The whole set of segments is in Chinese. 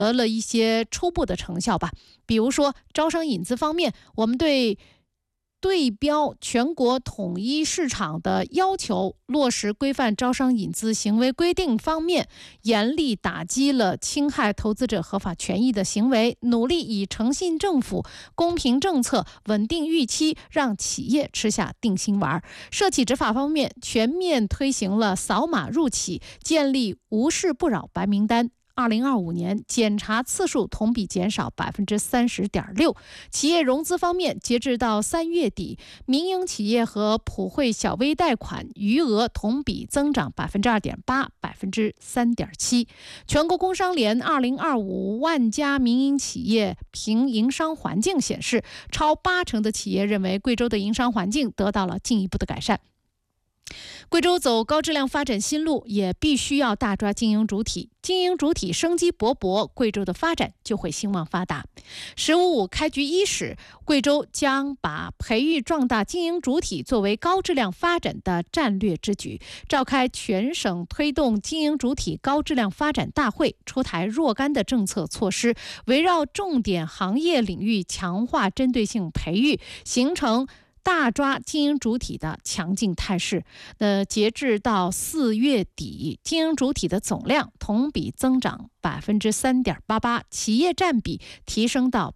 得了一些初步的成效吧。比如说招商引资方面，我们对标全国统一市场的要求，落实规范招商引资行为规定方面，严厉打击了侵害投资者合法权益的行为，努力以诚信政府、公平政策、稳定预期，让企业吃下定心丸。涉企执法方面，全面推行了扫码入企，建立无事不扰白名单。2025年检查次数同比减少30.6%。企业融资方面，截至到3月底，民营企业和普惠小微贷款余额同比增长2.8%、3.7%。全国工商联2025万家民营企业评营商环境显示，超80%的企业认为贵州的营商环境得到了进一步的改善。贵州走高质量发展新路，也必须要大抓经营主体，经营主体生机勃勃，贵州的发展就会兴旺发达。“15+5”开局伊始，贵州将把培育壮大经营主体作为高质量发展的战略之举，召开全省推动经营主体高质量发展大会，出台若干的政策措施，围绕重点行业领域强化针对性培育，形成大抓经营主体的强劲态势。截至到4月底，经营主体的总量同比增长3.88%，企业占比提升到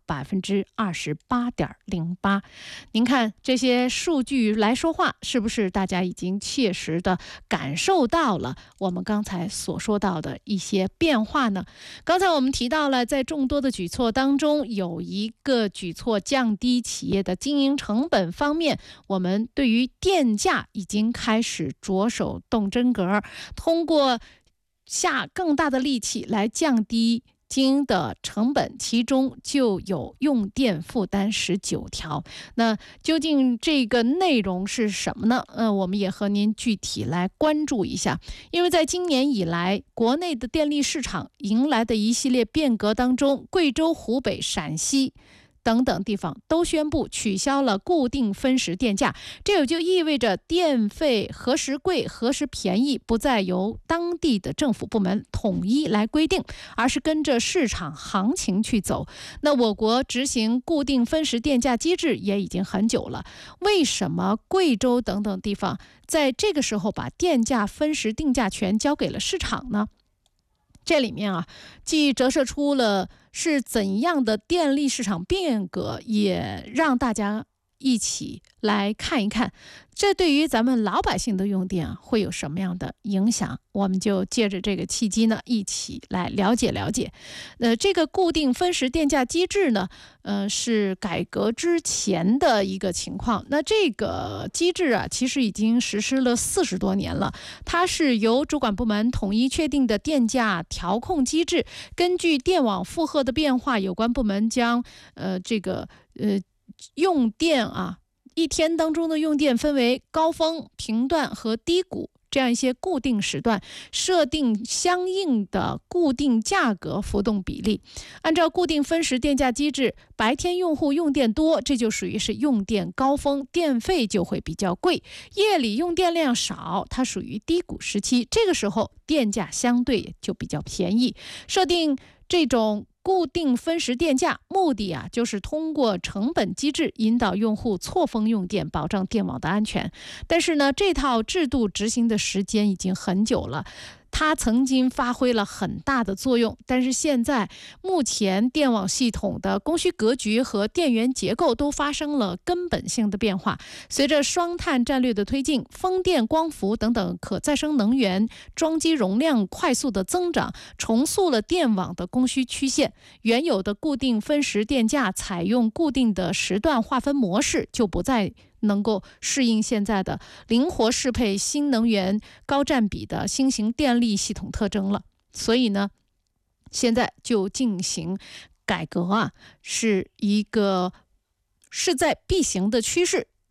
28.08%。您看这些数据来说话，是不是大家已经切实的感受到了我们刚才所说到的一些变化呢？刚才我们提到了，在众多的举措当中，有一个举措降低企业的经营成本方面，我们对于电价已经开始着手动真格，通过下更大的力气来降低经营的成本，其中就有用电负担19条。那究竟这个内容是什么呢？我们也和您具体来关注一下。因为在今年以来，国内的电力市场迎来的一系列变革当中，贵州、湖北、陕西等等地方都宣布取消了固定分时电价，这也就意味着电费何时贵何时便宜不再由当地的政府部门统一来规定，而是跟着市场行情去走。那我国执行固定分时电价机制也已经很久了，为什么贵州等等地方在这个时候把电价分时定价权交给了市场呢？这里面既折射出了是怎样的电力市场变革，也让大家一起来看一看，这对于咱们老百姓的用电会有什么样的影响。我们就借着这个契机呢，一起来了解了解。这个固定分时电价机制呢，是改革之前的一个情况。那这个机制其实已经实施了40多年了。它是由主管部门统一确定的电价调控机制，根据电网负荷的变化，有关部门将用电一天当中的用电分为高峰、频段和低谷这样一些固定时段，设定相应的固定价格浮动比例。按照固定分时电价机制，白天用户用电多，这就属于是用电高峰，电费就会比较贵；夜里用电量少，它属于低谷时期，这个时候电价相对就比较便宜。设定这种固定分时电价目的就是通过成本机制引导用户错峰用电，保障电网的安全。但是呢，这套制度执行的时间已经很久了，它曾经发挥了很大的作用，但是现在目前电网系统的供需格局和电源结构都发生了根本性的变化。随着双碳战略的推进，风电、光伏等等可再生能源装机容量快速的增长，重塑了电网的供需曲线。原有的固定分时电价采用固定的时段划分模式，就不再能够适应现在的灵活适配新能源高占比的新型电力系统特征了。所以呢，现在就进行改革是一个势在必行的趋势。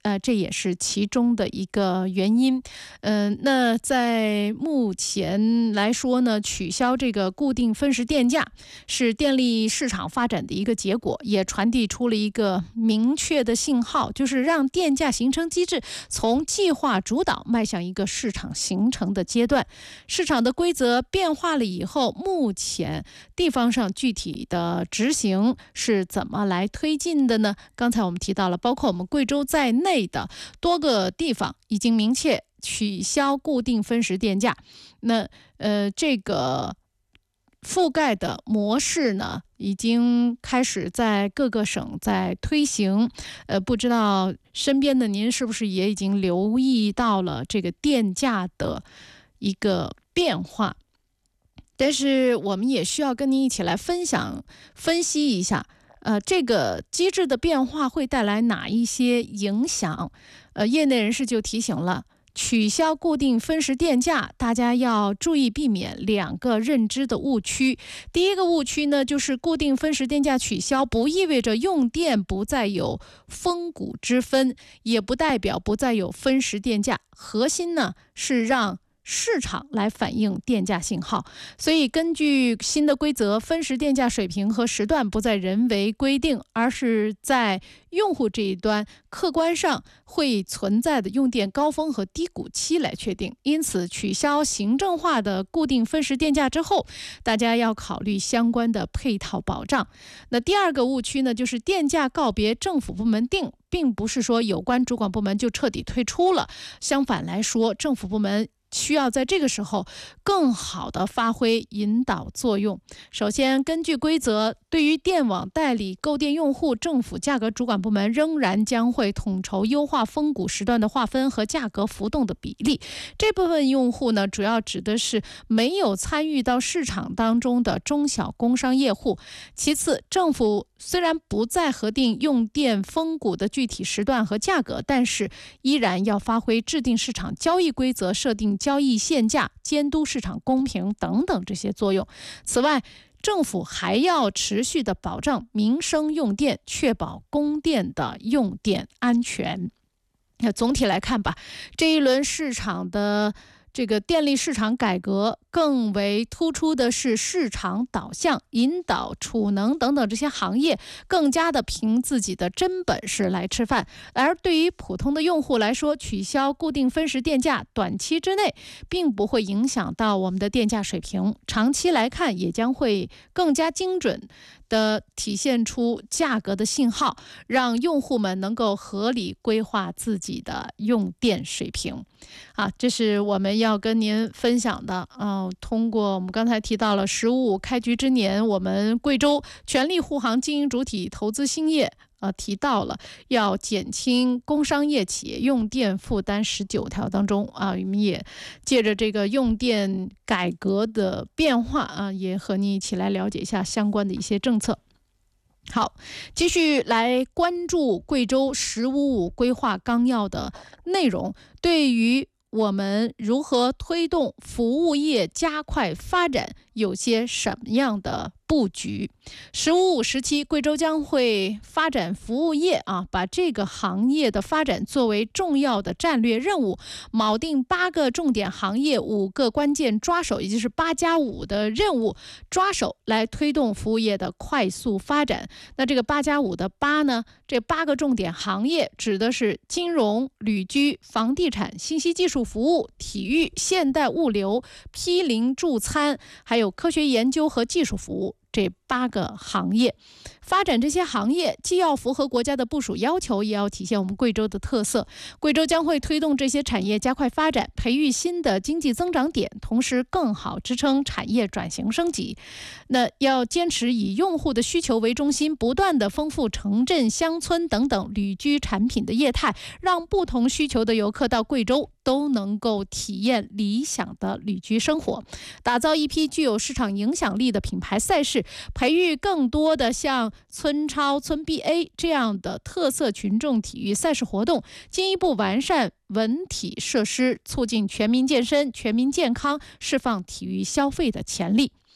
这也是其中的一个原因。那在目前来说呢，取消这个固定分时电价是电力市场发展的一个结果，也传递出了一个明确的信号，就是让电价形成机制从计划主导迈向一个市场形成的阶段。市场的规则变化了以后，目前地方上具体的执行是怎么来推进的呢？刚才我们提到了，包括我们贵州在内的多个地方已经明确取消固定分时电价。那这个覆盖的模式呢，已经开始在各个省在推行。不知道身边的您是不是也已经留意到了这个电价的一个变化？但是我们也需要跟您一起来分析一下，这个机制的变化会带来哪一些影响？业内人士就提醒了，取消固定分时电价，大家要注意避免两个认知的误区。第一个误区呢，就是固定分时电价取消不意味着用电不再有峰谷之分，也不代表不再有分时电价。核心呢是让市场来反映电价信号，所以根据新的规则，分时电价水平和时段不再人为规定，而是在用户这一端客观上会存在的用电高峰和低谷期来确定。因此，取消行政化的固定分时电价之后，大家要考虑相关的配套保障。那第二个误区呢，就是电价告别政府部门定，并不是说有关主管部门就彻底退出了，相反来说，政府部门需要在这个时候更好地发挥引导作用。首先，根据规则，对于电网代理购电用户，政府价格主管部门仍然将会统筹优化峰谷时段的划分和价格浮动的比例。这部分用户呢，主要指的是没有参与到市场当中的中小工商业户。其次，政府虽然不再核定用电峰谷的具体时段和价格，但是依然要发挥制定市场交易规则、设定交易限价、监督市场公平等等这些作用。此外，政府还要持续的保障民生用电，确保供电的用电安全。那总体来看吧，这一轮市场的这个电力市场改革更为突出的是市场导向，引导储能等等这些行业更加的凭自己的真本事来吃饭。而对于普通的用户来说，取消固定分时电价短期之内并不会影响到我们的电价水平，长期来看也将会更加精准的体现出价格的信号，让用户们能够合理规划自己的用电水平。这是我们要跟您分享的。通过我们刚才提到了“15+5”开局之年，我们贵州全力护航经营主体投资兴业，提到了要减轻工商业企业用电负担19条当中我们也借着这个用电改革的变化也和你一起来了解一下相关的一些政策。好，继续来关注贵州“15+5”规划纲要的内容，对于我们如何推动服务业加快发展有些什么样的布局。“15+5”时期，贵州将会发展服务业把这个行业的发展作为重要的战略任务，铆定8个重点行业、5个关键抓手，也就是8+5的任务抓手，来推动服务业的快速发展。那这个8+5的8呢，这8个重点行业指的是金融、旅居、房地产、信息技术服务、体育、现代物流、批零助餐，还有科学研究和技术服务。这8个行业发展，这些行业既要符合国家的部署要求，也要体现我们贵州的特色。贵州将会推动这些产业加快发展，培育新的经济增长点，同时更好支撑产业转型升级。那要坚持以用户的需求为中心，不断的丰富城镇、乡村等等旅居产品的业态，让不同需求的游客到贵州都能够体验理想的旅居生活，打造一批具有市场影响力的品牌赛事，培育更多的像村超、村 BA 这样的特色群众体育赛事活动，进一步完善文体设施，促进全民健身、全民健康，释放体育消费的潜力。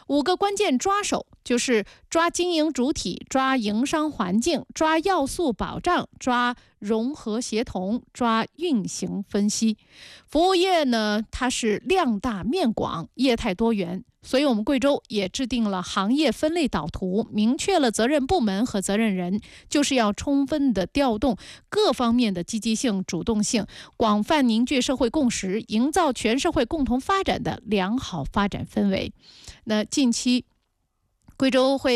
5个关键抓手就是抓经营主体、抓营商环境、抓要素保障、抓融合协同、抓运行分析。服务业呢，它是量大面广，业态多元。所以我们贵州也制定了行业分类导图，明确了责任部门和责任人，就是要充分的调动各方面的积极性、主动性，广泛凝聚社会共识，营造全社会共同发展的良好发展氛围。那近期贵州会